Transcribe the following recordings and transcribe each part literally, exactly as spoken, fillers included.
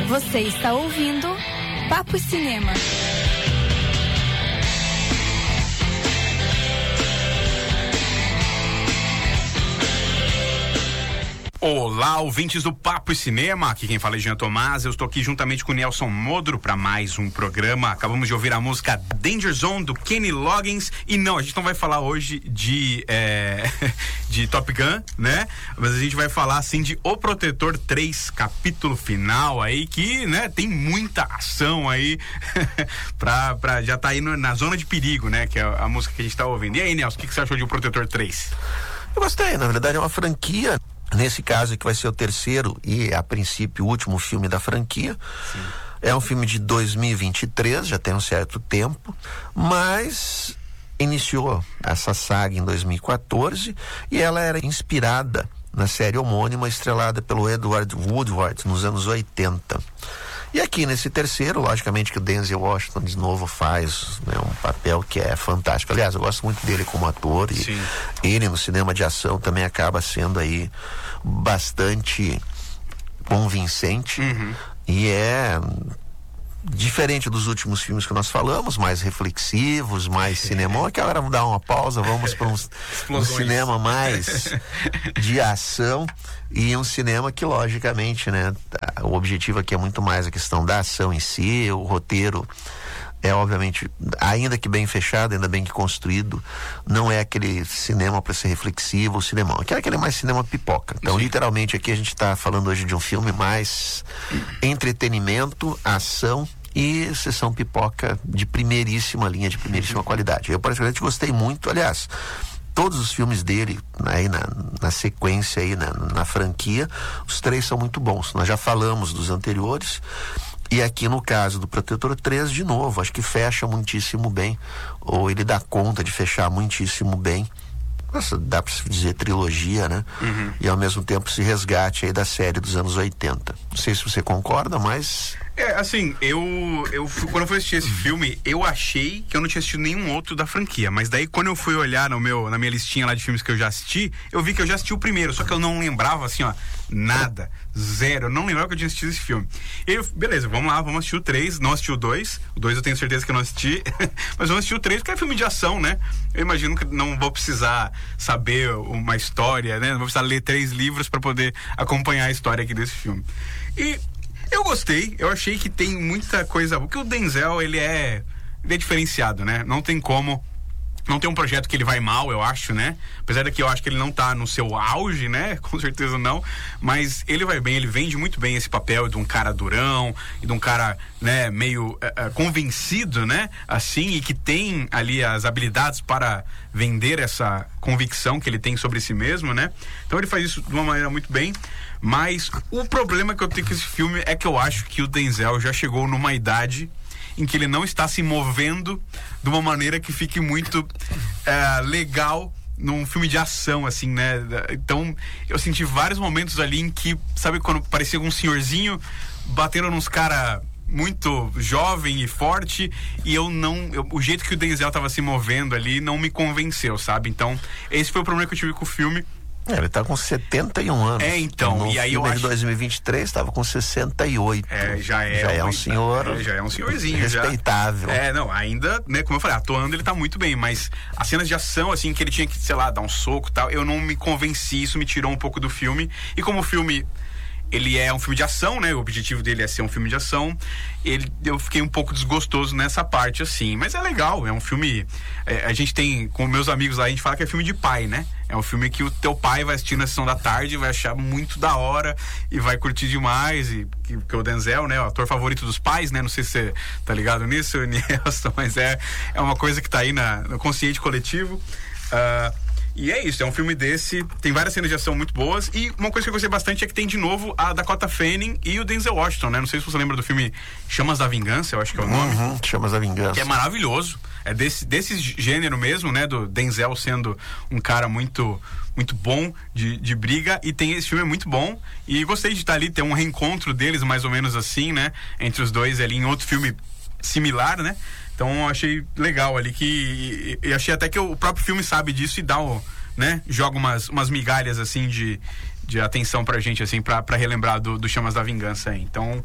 Você está ouvindo Papo Cinema. Olá, ouvintes do Papo e Cinema, aqui quem fala é Jean Tomás, eu estou aqui juntamente com o Nelson Modro para mais um programa. Acabamos de ouvir a música Danger Zone do Kenny Loggins, e não, a gente não vai falar hoje de, é, de Top Gun, né? Mas a gente vai falar assim de O Protetor três, capítulo final aí, que, né, tem muita ação aí, pra, pra já tá aí no, na zona de perigo, né? Que é a música que a gente tá ouvindo. E aí, Nelson, o que, que você achou de O Protetor três? Eu gostei, na verdade é uma franquia. Nesse caso que vai ser o terceiro e a princípio o último filme da franquia. Sim. É um filme de dois mil e vinte e três, já tem um certo tempo, mas iniciou essa saga em dois mil e quatorze e ela era inspirada na série homônima estrelada pelo Edward Woodward nos anos oitenta. E aqui nesse terceiro, logicamente que o Denzel Washington de novo faz, né, um papel que é fantástico. Aliás, eu gosto muito dele como ator e Sim. ele no cinema de ação também acaba sendo aí bastante convincente. Uhum. E é diferente dos últimos filmes que nós falamos, mais reflexivos, mais cinema. Que agora vamos dar uma pausa, vamos para um, um cinema mais de ação e um cinema que logicamente, né, o objetivo aqui é muito mais a questão da ação em si. O roteiro é obviamente, ainda que bem fechado, ainda bem que construído, não é aquele cinema para ser reflexivo, o cinemão. Aqui é aquele mais cinema pipoca. Então, Sim. literalmente, aqui a gente está falando hoje de um filme mais entretenimento, ação e sessão pipoca de primeiríssima linha, de primeiríssima uhum. qualidade. Eu, particularmente, gostei muito. Aliás, todos os filmes dele, aí na, na sequência, aí na, na franquia, os três são muito bons. Nós já falamos dos anteriores. E aqui no caso do Protetor três, de novo, acho que fecha muitíssimo bem, ou ele dá conta de fechar muitíssimo bem. Nossa, dá pra se dizer trilogia, né? Uhum. E ao mesmo tempo se resgate aí da série dos anos oitenta. Não sei se você concorda, mas... É, assim, eu, eu quando eu fui assistir esse filme, eu achei que eu não tinha assistido nenhum outro da franquia, mas daí quando eu fui olhar no meu, na minha listinha lá de filmes que eu já assisti, eu vi que eu já assisti o primeiro, só que eu não lembrava, assim, ó, nada, zero, eu não lembrava que eu tinha assistido esse filme. E eu, beleza, vamos lá, vamos assistir o três, não assisti o dois, o dois eu tenho certeza que eu não assisti, mas vamos assistir o três, porque é filme de ação, né? Eu imagino que não vou precisar saber uma história, né? Não vou precisar ler três livros para poder acompanhar a história aqui desse filme. E eu gostei, eu achei que tem muita coisa, porque o Denzel, ele é, ele é diferenciado, né? Não tem como, não tem um projeto que ele vai mal, eu acho, né? Apesar de que eu acho que ele não tá no seu auge, né? Com certeza não, mas ele vai bem, ele vende muito bem esse papel de um cara durão, e de um cara, né, meio uh, uh, convencido, né? Assim, e que tem ali as habilidades para vender essa convicção que ele tem sobre si mesmo, né? Então ele faz isso de uma maneira muito bem. Mas o problema que eu tenho com esse filme é que eu acho que o Denzel já chegou numa idade em que ele não está se movendo de uma maneira que fique muito é, legal num filme de ação, assim, né? Então, eu senti vários momentos ali em que, sabe, quando parecia um senhorzinho batendo nos caras muito jovem e forte, e eu não... Eu, o jeito que o Denzel estava se movendo ali não me convenceu, sabe? Então, esse foi o problema que eu tive com o filme. É, ele tá com setenta e um anos. É, então, no e aí eu filme acho... de dois mil e vinte e três estava com sessenta e oito. É, já é... Já é um senhor... É, já é um senhorzinho. Respeitável. Já. É, não, ainda, né, como eu falei, atuando ele tá muito bem, mas as cenas de ação, assim, que ele tinha que, sei lá, dar um soco e tal, eu não me convenci, isso me tirou um pouco do filme. E como o filme... Ele é um filme de ação, né? O objetivo dele é ser um filme de ação. Ele, eu fiquei um pouco desgostoso nessa parte, assim. Mas é legal, é um filme... É, a gente tem, com meus amigos lá, a gente fala que é filme de pai, né? É um filme que o teu pai vai assistir na sessão da tarde, vai achar muito da hora e vai curtir demais. E que, que o Denzel, né? O ator favorito dos pais, né? Não sei se você tá ligado nisso, Nelson, mas é, é uma coisa que tá aí na, no consciente coletivo. Uh, E é isso, é um filme desse, tem várias cenas de ação muito boas, e uma coisa que eu gostei bastante é que tem de novo a Dakota Fanning e o Denzel Washington, né? Não sei se você lembra do filme Chamas da Vingança, eu acho que é o nome. Uhum, Chamas da Vingança. Que é maravilhoso, é desse, desse gênero mesmo, né? Do Denzel sendo um cara muito, muito bom de, de briga, e tem esse filme é muito bom, e gostei de estar ali, ter um reencontro deles mais ou menos assim, né? Entre os dois ali em outro filme similar, né? Então eu achei legal ali que... E achei até que o próprio filme sabe disso e dá o... né? Joga umas, umas migalhas assim de, de atenção pra gente, assim, pra, pra relembrar do, do Chamas da Vingança aí. Então,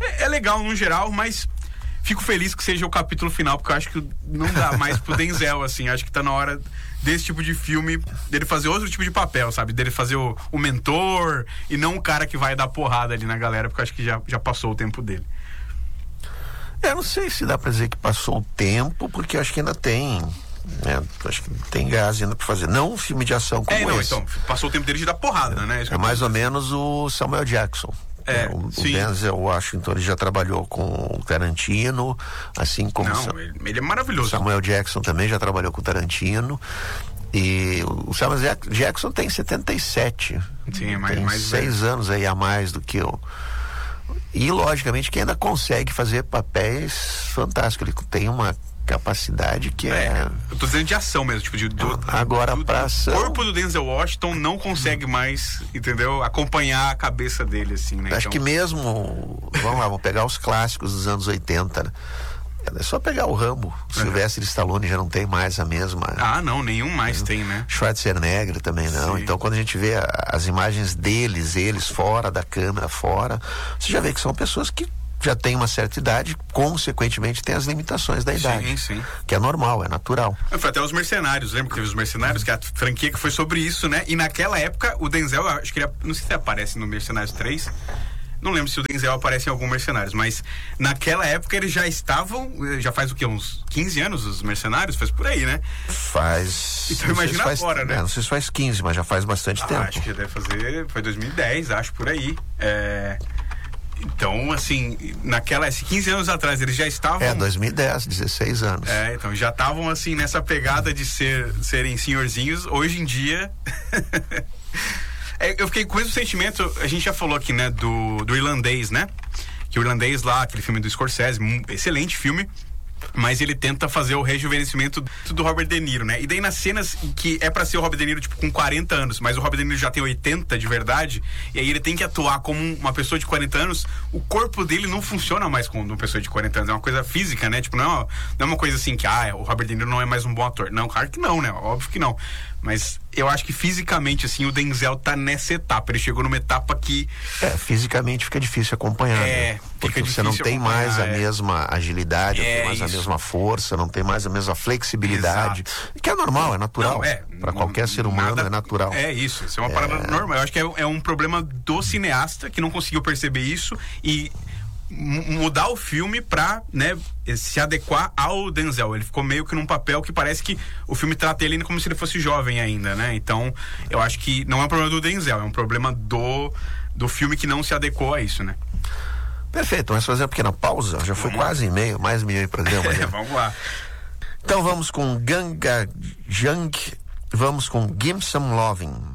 É, é legal no geral, mas fico feliz que seja o capítulo final, porque eu acho que não dá mais pro Denzel, assim. Acho que tá na hora desse tipo de filme, dele fazer outro tipo de papel, sabe? Dele fazer o, o mentor e não o cara que vai dar porrada ali na galera, porque eu acho que já, já passou o tempo dele. Eu não sei se dá pra dizer que passou o tempo, porque eu acho que ainda tem, né? Acho que tem gás ainda pra fazer. Não um filme de ação como é, não, esse. Então, passou o tempo dele de dar porrada, é, né? Isso é mais ou menos o Samuel Jackson. É, o, o sim. Denzel Washington, ele já trabalhou com o Tarantino, assim como não, Sa- ele, ele é maravilhoso. Samuel Jackson também já trabalhou com o Tarantino. E o Samuel Jack- Jackson tem setenta e sete. Sim, é mais, tem mais seis velho. anos aí a mais do que eu. E logicamente que ainda consegue fazer papéis fantásticos. Ele tem uma capacidade que é, É, eu tô dizendo de ação mesmo, tipo, de, do, agora do, pra do ação. corpo do Denzel Washington não consegue mais, entendeu? Acompanhar a cabeça dele, assim, né? Acho Então, que mesmo, vamos lá, vamos pegar os clássicos dos anos oitenta, né? É só pegar o Rambo. O Sylvester Stallone já não tem mais a mesma. Ah, não, nenhum mais tem, né? Schwarzenegger também não. Sim. Então, quando a gente vê a, as imagens deles, eles fora da câmera, fora, você já vê que são pessoas que já têm uma certa idade, consequentemente tem as limitações da idade. Sim, sim. Que é normal, é natural. Foi até os Mercenários, lembra que teve os Mercenários, que é a franquia que foi sobre isso, né? E naquela época, o Denzel, acho que ele, não sei se ele aparece no Mercenários três, não lembro se o Denzel aparece em algum Mercenários, mas naquela época eles já estavam, já faz o quê? Uns quinze anos os Mercenários? Faz por aí, né? Faz... Então não sei imagina se faz, agora, né? é, não sei se faz quinze, mas já faz bastante Ah, tempo. acho que já deve fazer, foi dois mil e dez, acho, por aí. É... Então, assim, naquela, quinze anos atrás, eles já estavam... É, dois mil e dez, dezesseis anos. É, então já estavam, assim, nessa pegada de ser, serem senhorzinhos. Hoje em dia... é, eu fiquei com esse sentimento, a gente já falou aqui, né, do, do Irlandês, né? Que o Irlandês lá, aquele filme do Scorsese, um excelente filme, mas ele tenta fazer o rejuvenescimento do Robert De Niro, né? E daí nas cenas que é pra ser o Robert De Niro, tipo, com quarenta anos, mas o Robert De Niro já tem oitenta de verdade, e aí ele tem que atuar como uma pessoa de quarenta anos, o corpo dele não funciona mais como uma pessoa de quarenta anos, é uma coisa física, né? Tipo, não é uma, não é uma coisa assim que, ah, o Robert De Niro não é mais um bom ator. Não, claro que não, né? Óbvio que não. Mas eu acho que fisicamente, assim, o Denzel tá nessa etapa. Ele chegou numa etapa que... É, fisicamente fica difícil acompanhar, É, né? Porque fica você não difícil tem mais a acompanhar, é. mesma agilidade, não É, tem mais a isso. mesma força, não tem mais a mesma flexibilidade. Exato. Que é normal, é natural. Não, é, Para qualquer ser humano nada- é natural. É isso, isso é uma parada normal. Eu acho que é, é um problema do cineasta que não conseguiu perceber isso e mu- mudar o filme pra, né, se adequar ao Denzel. Ele ficou meio que num papel que parece que o filme trata ele como se ele fosse jovem ainda, né? Então, eu acho que não é um problema do Denzel, é um problema do, do filme que não se adequou a isso, né? Perfeito, vamos fazer uma pequena pausa. Já foi Vamos quase e meio, mais meio programa. já. Vamos lá. Então vamos com Ganga Jung, vamos com Give Some Loving.